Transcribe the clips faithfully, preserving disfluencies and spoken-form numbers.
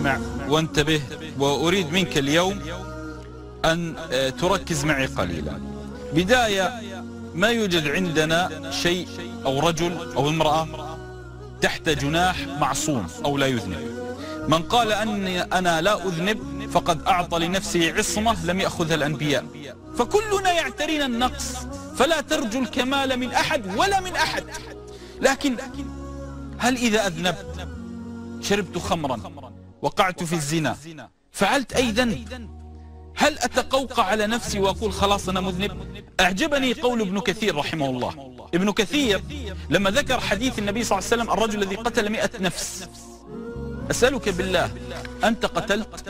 اسمع وانتبه، وأريد منك اليوم أن تركز معي قليلا. بداية، ما يوجد عندنا شيء أو رجل أو امرأة تحت جناح معصوم أو لا يذنب. من قال أني أنا لا أذنب فقد أعطى لنفسه عصمة لم يأخذها الأنبياء. فكلنا يعترينا النقص، فلا ترجو الكمال من أحد ولا من أحد. لكن هل إذا أذنبت، شربت خمرا، وقعت في الزنا، فعلت أي ذنب، هل أتقوقع على نفسي وأقول خلاص أنا مذنب؟ أعجبني قول ابن كثير رحمه الله. ابن كثير لما ذكر حديث النبي صلى الله عليه وسلم الرجل الذي قتل مئة نفس، أسألك بالله، أنت قتلت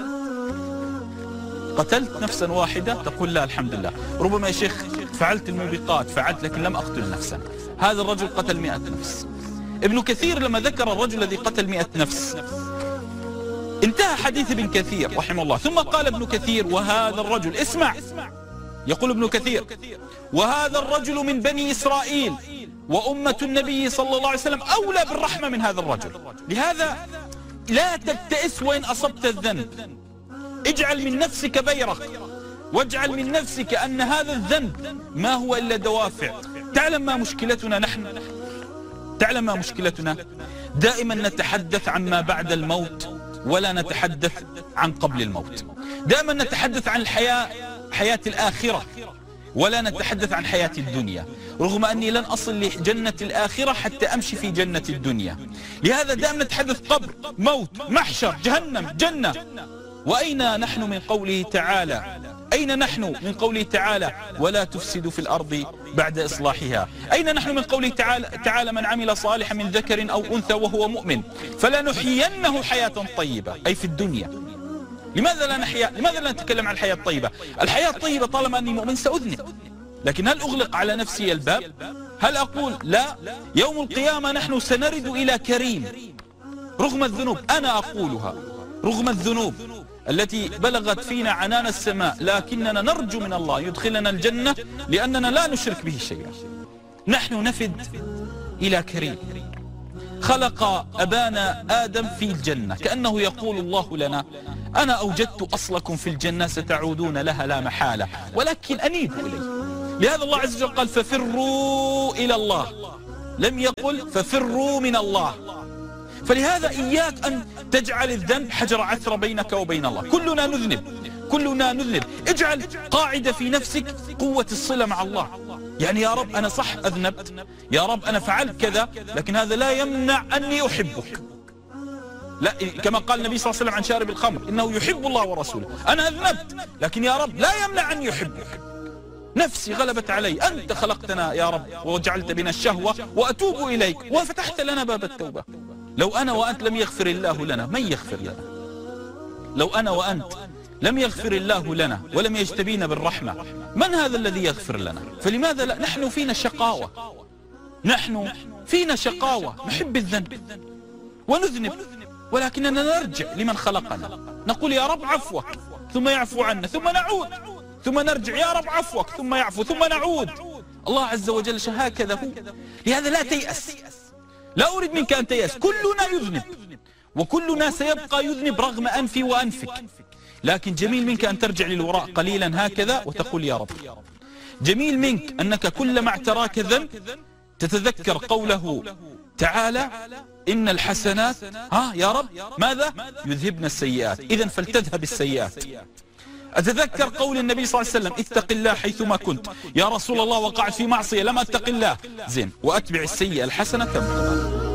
قتلت نفسا واحدة؟ تقول لا الحمد لله. ربما يا شيخ فعلت الموبقات، فعلت لكن لم أقتل نفسا. هذا الرجل قتل مئة نفس. ابن كثير لما ذكر الرجل الذي قتل مئة نفس انتهى حديث ابن كثير رحمه الله، ثم قال ابن كثير وهذا الرجل، اسمع، يقول ابن كثير وهذا الرجل من بني إسرائيل وأمة النبي صلى الله عليه وسلم أولى بالرحمة من هذا الرجل. لهذا لا تبتئس وإن أصبت الذنب، اجعل من نفسك بيرق، واجعل من نفسك أن هذا الذنب ما هو إلا دوافع. تعلم ما مشكلتنا نحن؟ تعلم ما مشكلتنا؟ دائما نتحدث عن ما بعد الموت ولا نتحدث عن قبل الموت. دائما نتحدث عن الحياة، حياة الآخرة، ولا نتحدث عن حياة الدنيا، رغم أني لن أصل لجنة الآخرة حتى أمشي في جنة الدنيا. لهذا دائما نتحدث قبر، موت، محشر، جهنم، جنة. وأين نحن من قوله تعالى؟ أين نحن من قوله تعالى ولا تفسدوا في الأرض بعد إصلاحها؟ أين نحن من قوله تعالى, تعالى من عمل صالحا من ذكر أو أنثى وهو مؤمن فلنحيينه حياة طيبة، أي في الدنيا. لماذا لا نحيا؟ لماذا لا نتكلم عن الحياة الطيبة؟ الحياة الطيبة طالما أني مؤمن سأذنب، لكن هل أغلق على نفسي الباب؟ هل أقول لا، يوم القيامة نحن سنرد إلى كريم رغم الذنوب؟ أنا أقولها رغم الذنوب التي بلغت فينا عنان السماء، لكننا نرجو من الله يدخلنا الجنة لأننا لا نشرك به شيئا. نحن نفد إلى كريم خلق أبانا آدم في الجنة، كأنه يقول الله لنا أنا أوجدت أصلكم في الجنة ستعودون لها لا محالة، ولكن أنيبوا إلي. لهذا الله عز وجل قال ففروا إلى الله، لم يقل ففروا من الله. فلهذا إياك أن تجعل الذنب حجر عثرة بينك وبين الله. كلنا نذنب، كلنا نذنب. اجعل قاعدة في نفسك قوة الصلة مع الله. يعني يا رب أنا صح أذنبت، يا رب أنا فعلت كذا، لكن هذا لا يمنع أني أحبك. لا، كما قال النبي صلى الله عليه وسلم عن شارب الخمر إنه يحب الله ورسوله. أنا أذنبت، لكن يا رب لا يمنع أن يحبك. نفسي غلبت علي، أنت خلقتنا يا رب وجعلت بنا الشهوة وأتوب إليك وفتحت لنا باب التوبة. لو أنا وأنت لم يغفر الله لنا، من يغفر لنا؟ لو أنا وأنت لم يغفر الله لنا ولم يجتبينا بالرحمة، من هذا الذي يغفر لنا؟ فلماذا لا؟ نحن فينا شقاوة، نحن فينا شقاوة، نحب الذنب ونذنب، ولكننا نرجع لمن خلقنا، نقول يا رب عفوك ثم يعفو عنا، ثم نعود، ثم نرجع يا رب عفوك ثم يعفو، ثم نعود. الله عز وجل هكذا هو. لهذا لا تيأس، لا أريد منك أن تيأس. كلنا يذنب وكلنا سيبقى يذنب رغم أنفي وأنفك، لكن جميل منك أن ترجع للوراء قليلا هكذا وتقول يا رب. جميل منك أنك كلما اعتراك ذنب تتذكر قوله تعالى إن الحسنات ها يا رب ماذا؟ يذهبن السيئات، إذن فلتذهب السيئات. أتذكر قول النبي صلى الله عليه وسلم اتق الله حيثما كنت. يا رسول الله وقعت في معصية لم أتق الله، زين، وأتبع السيئة الحسنة تمحها.